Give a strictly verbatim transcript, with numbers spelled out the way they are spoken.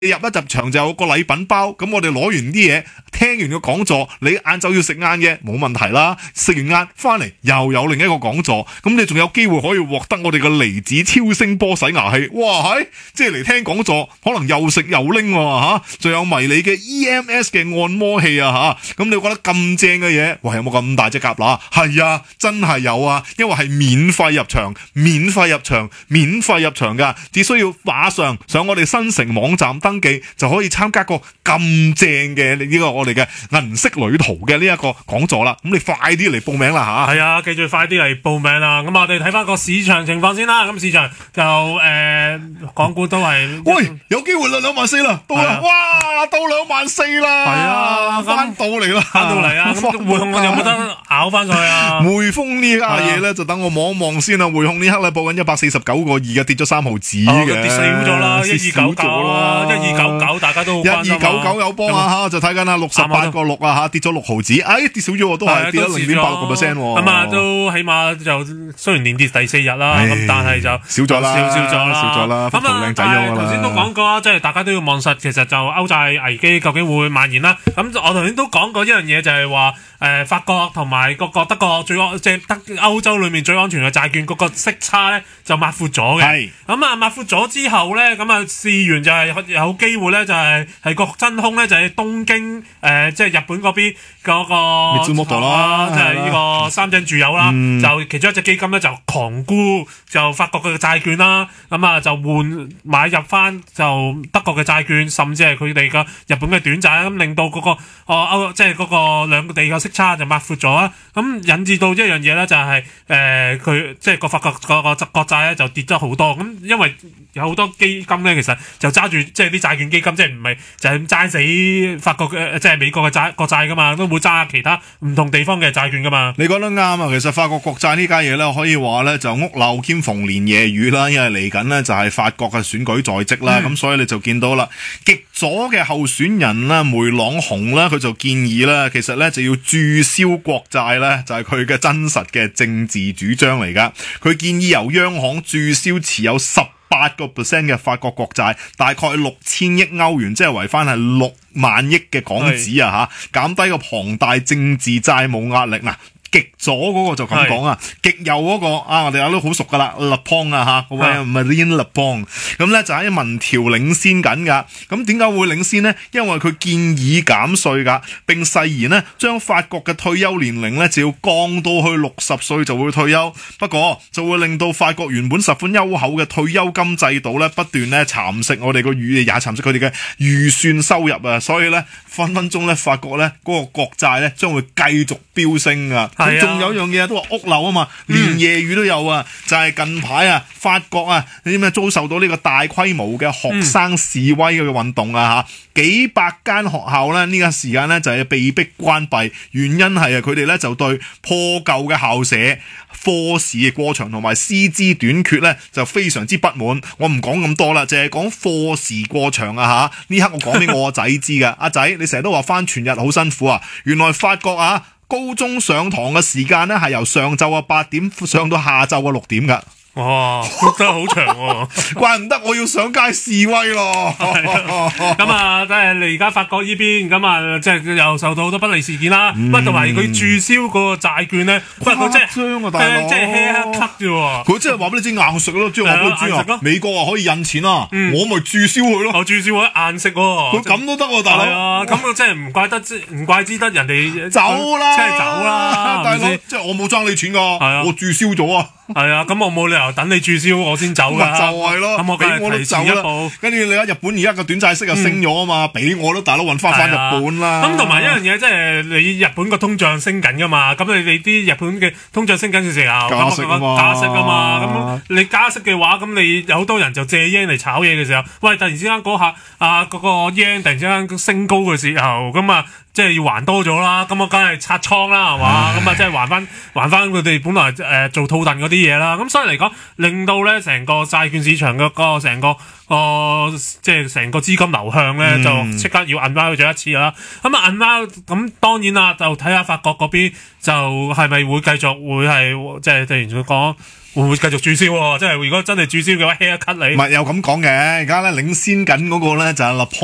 入一入場就有個禮品包，咁我哋攞完啲嘢，聽完個講座，你晏晝要食晏嘅冇問題啦，食完晏翻嚟又有另一個講座，咁你仲有機會可以獲得我哋嘅離子超聲波洗牙器，哇係，即係嚟聽講座，可能又食又拎吓，仲有迷你嘅 E M S 嘅按摩器啊吓，咁你覺得咁正嘅嘢，哇有冇咁大隻蛤乸？係啊，真係有啊，因為係免費入場，免費入場，免費入場噶，只需要馬上上我哋新城網站登記就可以參加個咁正嘅呢個我哋嘅銀色旅途嘅呢一個講座啦。咁你快啲嚟報名啦吓！ 係啊，記住快啲嚟報名啦。咁我哋睇翻個市場情況先啦。咁市場就誒、呃，港股都係喂，有機會啦，兩萬四啦，到啦，啊、哇，到兩萬四啦， 係啊， 翻到嚟啦， 翻到嚟啊！咁匯控有冇得咬翻上去啊？ 匯豐呢家嘢咧，就等我望一望先啦。匯控呢刻咧報緊一百四十九個二嘅，跌咗三毫子嘅， 跌少咗啦，一二九九啦，一二九九，大家都一二九九有幫啊吓，就睇緊啦，六十八個六啊吓，跌咗六毫子，哎跌少咗，都係跌咗零點八六個 percent，咁啊都起碼就雖然連跌第四日啦，咁但係就少咗啦， 少少咗啦， 少咗啦，幅圖靚仔咗啦。 頭先都講過啊，即係大家都要望實，其實就歐債危機究竟會蔓延啦。咁我頭先都講過一樣嘢，就係話誒法國同埋個個德國最安，即係德歐洲裏面最安全嘅債券，嗰個息差咧就抹闊咗嘅。咁啊抹闊咗之後咧，咁啊試完就係有機會咧，就係係個真空咧，就係東京誒，即係日本嗰邊嗰個啦，即係呢個三井住友啦，就其中一隻基金咧就狂沽就法國嘅債券啦，咁啊就換買入翻就德國嘅債券，甚至係佢哋嘅日本嘅短債，咁令到嗰個哦歐即係嗰個兩個地嘅息差就抹闊咗啊，咁引致到一樣嘢咧就係誒佢即係個法國個個國債咧就跌咗好多，咁因為有好多基金咧其實就揸住即係啲債券基金，即係唔係就係揸死法國嘅即係美國嘅債國債噶嘛，都會揸其他唔同地方嘅債券噶嘛。 你講得啱啊！其實法國國債呢家嘢咧，可以話咧就屋漏兼逢連夜雨啦，因為嚟緊呢就係法國嘅選舉在即啦，咁、嗯、所以你就見到啦，極左嘅候選人啦梅朗雄啦，佢就建議啦，其實咧就要註銷國債咧，就係佢嘅真實嘅政治主張嚟噶。佢建議由央行註銷持有十八個 percent 嘅法國國債，大概六千億歐元，即係為翻係六萬億嘅港紙啊吓，減低個龐大政治債務壓力嗱。極左嗰個就咁講啊，極右嗰、那個啊，我哋都好熟噶啦，勒邦啊吓，嗰位 Marine Le Pen，咁咧就喺民調領先緊噶。咁點解會領先呢？因為佢建議減稅噶，並誓言呢將法國嘅退休年齡咧就要降到去六十歲就會退休。不過就會令到法國原本十分優厚嘅退休金制度咧不斷咧蠶食我哋個預也蠶食佢哋嘅預算收入啊，所以咧分分鐘咧法國咧嗰個國債咧將會繼續飆升噶。咁仲、啊、有一樣嘢都話屋漏啊嘛，連夜雨都有啊，嗯、就係近排啊，法國啊，你知咩遭受到呢個大規模嘅學生示威嘅運動啊吓，幾百間學校咧呢、這個時間咧就係被逼關閉，原因係啊佢哋咧就對破舊嘅校舍、課時過長同埋師資短缺咧就非常之不滿。我唔講咁多啦，淨係講課時過長啊吓，呢刻我講俾我個仔知噶，阿仔你成日都話翻全日好辛苦啊，原來法國啊。高中上堂嘅時間咧係由上晝嘅八點上到下晝嘅六點噶。 哇，真係好長喎！ 怪唔得我要上街示威咯。 咁啊，即係你而家法國呢邊咁啊，即係又受到好多不利事件啦。不同埋佢註銷嗰個債券咧，不過佢即係即係輕輕咳啫喎。 佢即係話俾你知硬食咯，即係話俾你知啊。美國話可以印錢啊，我咪註銷佢咯。 我註銷佢硬食喎。 佢咁都得喎，大佬。 係啊，咁啊，即係唔怪得，唔怪之得人哋走啦， 即係走啦， 大佬。即係我冇爭你錢噶，我註銷咗啊。 係啊，咁我冇理由等你註銷我先走噶， 就係咯， 咁我梗係提前一步。 跟住你睇日本而家個短債息又升咗啊嘛，俾、嗯、我都大佬搵翻翻日本啦。 咁同埋一樣嘢，即係你日本個通脹升緊噶嘛，咁你哋啲日本嘅通脹升緊嘅時候， 加息啊嘛， 加息啊嘛，咁你加息嘅話，咁你有好多人就借 yen 嚟炒嘢嘅時候，喂，突然之間嗰下啊嗰、嗰個 yen 突然之間升高嘅時候，咁啊。即係要還多咗啦，咁我梗係拆倉啦，係嘛？咁啊，即係還翻還翻佢哋本來誒、呃、做套戥嗰啲嘢啦。咁所以嚟講，令到咧成個債券市場嘅個成個個即係成個資金流向咧，嗯、就即刻要 unwind 咗一次啦。咁啊 unwind 咁當然啦，就睇下法國嗰邊就係咪會繼續會係即係突然講會唔會繼續註銷喎？即係如果真係註銷嘅話，haircut 你唔係又咁講嘅，而家咧領先緊嗰個咧就係勒